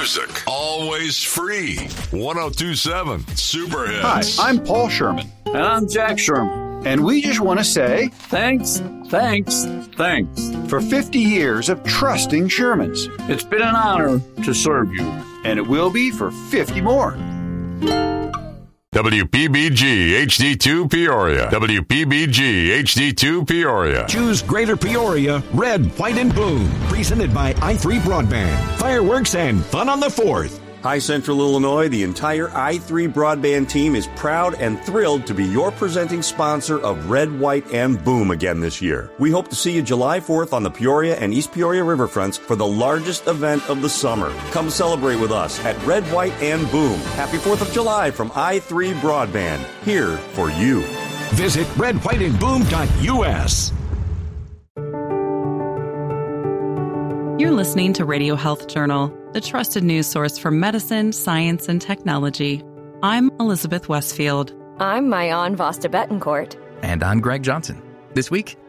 music, always free. 1027 Super Hits. Hi, I'm Paul Sherman. And I'm Jack Sherman. And we just want to say thanks for 50 years of trusting Shermans. It's been an honor to serve you. And it will be for 50 more. WPBG HD2 Peoria. WPBG HD2 Peoria. Choose Greater Peoria, Red, White, and Boom. Presented by i3 Broadband. Fireworks and fun on the 4th. Hi, Central Illinois. The entire i3 Broadband team is proud and thrilled to be your presenting sponsor of Red, White, and Boom again this year. We hope to see you July 4th on the Peoria and East Peoria riverfronts for the largest event of the summer. Come celebrate with us at Red, White, and Boom. Happy 4th of July from i3 Broadband. Here for you. Visit redwhiteandboom.us. You're listening to Radio Health Journal, the trusted news source for medicine, science, and technology. I'm Elizabeth Westfield. I'm Mayan Vosta Betancourt. And I'm Greg Johnson. This week,